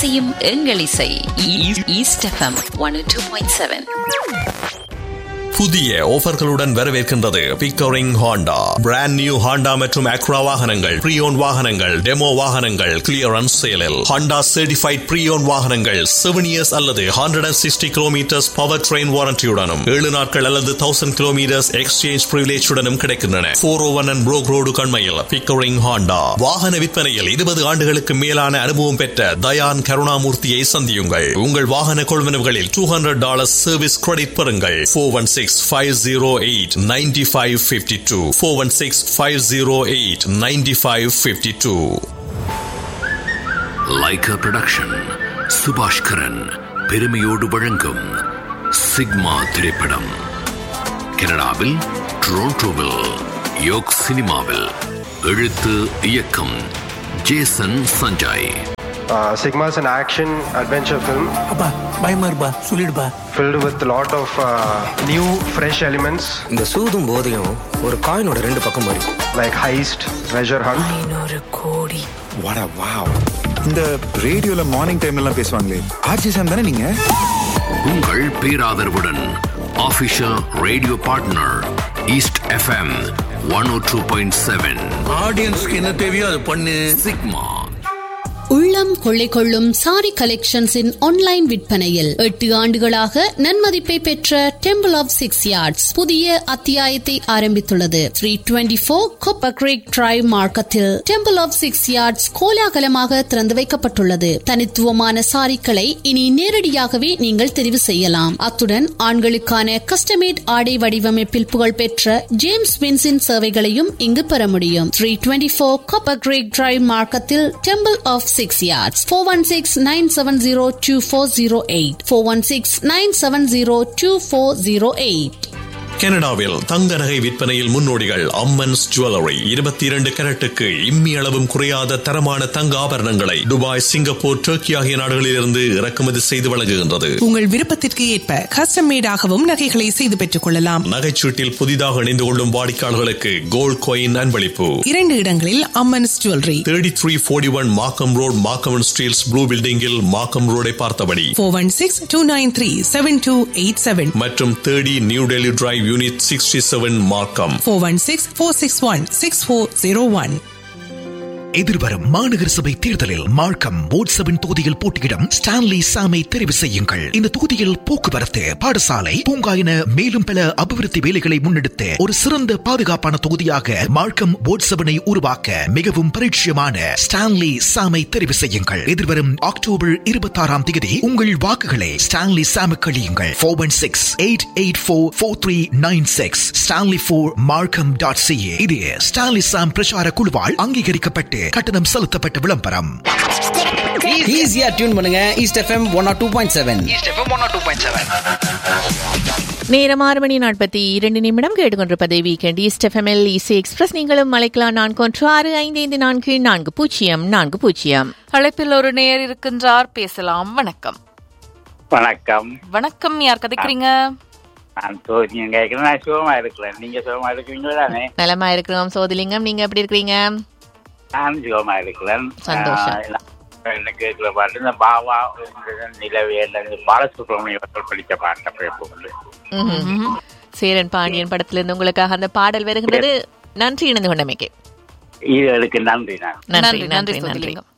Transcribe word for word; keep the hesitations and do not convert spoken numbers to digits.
இசையும் எங்கள் இசை. East FM one two point seven. புதிய ஆஃபர்களுடன் வரவேற்கின்றது Pickering Honda. Brand new Honda மற்றும் அக்ரா வாகனங்கள், ப்ரீயோன் வாகனங்கள், டெமோ வாகனங்கள் கிளியரன்ஸ் சேலில். ஹாண்டா சர்டிஃபைட் ப்ரீயோன் வாகனங்கள் செவன் இயர்ஸ் அல்லது hundred and sixty kilometres power train வாரண்டியுடனும் ஏழு நாட்கள் அல்லது தௌசண்ட் கிலோமீட்டர்ஸ் எக்ஸ்சேஞ்ச் பிரிவிலேஜுடனும் கிடைக்கின்றன. போர் ஓ one and Broek road கண்மையில் Pickering Honda. வாகன விற்பனையில் இருபது ஆண்டுகளுக்கு மேலான அனுபவம் பெற்ற தயான் கருணாமூர்த்தியை சந்தியுங்கள். உங்கள் வாகன கொள்வனவுகளில் two hundred dollars service credit பெறுங்கள். Four one six five oh eight nine five five two four one six five oh eight nine five five two. Leica Production Subaskaran பெருமையோடு வழங்கும் சிக்மா திரைப்படம் கனடாவில் டொரண்டோவில் யோக் சினிமாவில். எழுத்து இயக்கம் Jason Sanjay. Uh, Sigma is an action adventure film. அப்பா பயமா இருப்பா சொல்லிடுப்பா. Filled with a lot of uh, new fresh elements. இந்த சூதும் போதையும் ஒரு காயினோட ரெண்டு பக்கம் மாதிரி. Like heist, treasure hunt. ஐநூறு கோடி. What a wow. இந்த ரேடியோல மார்னிங் டைம்ல எல்லாம் பேசுவாங்களே, ஆர்ஜி சாம் தானே நீங்க? உங்கள் பேராதரவுடன் official radio partner east FM one ஓ டூ பாயிண்ட் செவன். ஆடியன்ஸ்க்கு என்ன தேவையோ அது பண்ணு. சிக்மா. உள்ளம் கொள்ளை கொள்ளும் சாரி கலெக்ஷன்ஸின் ஆன்லைன் விற்பனையில் எட்டு ஆண்டுகளாக நன்மதிப்பை பெற்ற டெம்பிள் ஆஃப் சிக்ஸ் யார்ட்ஸ் புதிய அத்தியாயத்தை ஆரம்பித்துள்ளது. Three twenty four copper Greek drive மார்க்கத்தில் டெம்பிள் ஆஃப் சிக்ஸ் யார்ட்ஸ் கோலாகலமாக திறந்து வைக்கப்பட்டுள்ளது. தனித்துவமான சாரிக்களை இனி நேரடியாகவே நீங்கள் தெரிவு செய்யலாம். அத்துடன் ஆண்களுக்கான கஸ்டமேட் ஆடை வடிவமைப்பில் புகழ்பெற்ற ஜேம்ஸ் வின்ஸின் சேவைகளையும் இங்கு பெற முடியும். Three twenty four copper Greek drive மார்க்கத்தில் temple of six yards. four one six nine seven zero two four zero eight four one six nine seven zero two four zero eight. கனடாவில் தங்க நகை விற்பனையில் முன்னோடிகள் அம்மன்ஸ் ஜுவல்லரி. இருபத்தி இரண்டு கரட்டுக்கு இம்மி அளவும் குறையாத தரமான தங்க ஆபரணங்களை துபாய், சிங்கப்பூர், டர்க்கி ஆகிய நாடுகளிலிருந்து இறக்குமதி செய்து வழங்குகின்றது. உங்கள் விருப்பத்திற்கு ஏற்ப கஸ்டம் மேடாகவும் நகைகளை செய்து பெற்றுக் கொள்ளலாம். நகைச்சீட்டில் புதிதாக இணைந்து கொள்ளும் வாடிக்கையாளர்களுக்கு கோல்ட் காயின் அன்பளிப்பு. இரண்டு இடங்களில் Ammans jewellery. Thirty three forty one மார்க்கம் road, Markham and Steeles blue பில்டிங்கில் மார்க்கம் ரோடை பார்த்தபடி. Four one six two nine three seven two eight seven மற்றும் thirty new Delhi drive unit sixty-seven மார்க்கம். four one six four six one six four zero one. எதிர்வரும் மாநகர சபை தேர்தலில் மார்க்கம் வார்டு தொகுதியில் போட்டியிடும் ஸ்டான்லி சாமை தெரிவு செய்யுங்கள். இந்த தொகுதியில் போக்குவரத்து, பாடசாலை, பூங்கா என மேலும் பல அபிவிருத்தி வேலைகளை முன்னெடுத்து ஒரு சிறந்த பாதுகாப்பான தொகுதியாக மார்க்கம் வார்டு உருவாக்க மிகவும் பரிச்சயமான ஸ்டான்லி சாமை தெரிவு செய்யுங்கள். எதிர்வரும் அக்டோபர் இருபத்தி ஆறாம் தேதி உங்கள் வாக்குகளை ஸ்டான்லி சாமுக்கு அளியுங்கள். Four one six eight eight four four three nine six Stanley four மார்க்கம் டாட் சிஏ. இது ஸ்டான்லி சாம் பிரச்சார குழுவால் அங்கீகரிக்கப்பட்டு கட்டணம் செலுத்தப்பட்ட விளம்பரம். ஈஸியா டியூன் பண்ணுங்க east FM one R two point seven. East FM one R two point seven. நேரம் ஆறு மணி நாற்பத்தி இரண்டு நிமிடம். கேட்டுக்கொண்டிருப்பதை வீக்கெண்ட் ஈஸ்ட் எஃப்எம்எல் இசை எக்ஸ்பிரஸ். நீங்களும் அழைக்கலாம் நான்கு ஒன்று ஆறு ஐந்து ஐந்து நான்கு நான்கு பூஜ்ஜியம் நான்கு பூஜ்ஜியம். அழைப்பில் ஒரு நேயர் இருக்கின்றார், பேசலாம். வணக்கம். வணக்கம். வணக்கம். யார் கதைக்கிறீங்க? நான் சோதிலிங்கம் கேட்கிறேன். நான் சுகமா இருக்கிறேன். நீங்க சுகமா இருக்கிறீங்களா? தானே நலமா இருக்கிறோம் சோதிலிங்கம். நீங்க எப்படி இருக்கிறீங்க? நான் சுகமா இருக்கிறேன். சந்தோஷம். எனக்கு இருக்கிற பாட்டு இந்த பாவா நிலவியல் பாலசுப்ரமணியம் படித்த பாட்டை சேரன் பாண்டியன் படத்திலிருந்து உங்களுக்காக அந்த பாடல் வருகிறது. நன்றி இணைந்து கொண்டமைக்கு. இது நன்றி. நன்றி நன்றி நன்றி.